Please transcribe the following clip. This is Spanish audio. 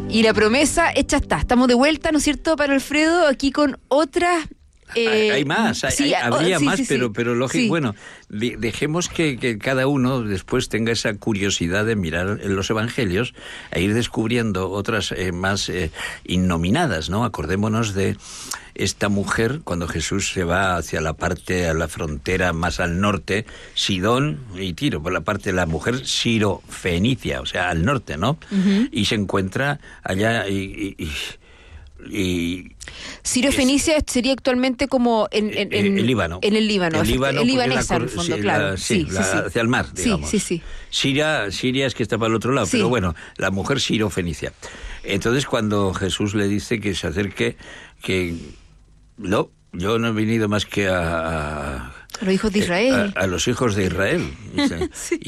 Y la promesa hecha está. Estamos de vuelta, ¿no es cierto, para Alfredo? Aquí con otras... hay más, habría más, pero lógico, sí. Bueno, dejemos que cada uno después tenga esa curiosidad de mirar en los evangelios e ir descubriendo otras más innominadas, ¿no? Acordémonos de esta mujer cuando Jesús se va hacia la frontera más al norte, Sidón y Tiro, por la parte de la mujer Siro-Fenicia, o sea, al norte, ¿no? Uh-huh. Y se encuentra allá y Siro-Fenicia sería actualmente como en el Líbano. En el Líbano. El Líbano, el libanesa, en el fondo, claro. Hacia el mar, digamos. Sí. Siria es que está para el otro lado, pero bueno, la mujer Siro-Fenicia. Entonces, cuando Jesús le dice que se acerque, que no, yo no he venido más que a los hijos de Israel. A los hijos de Israel. Sí.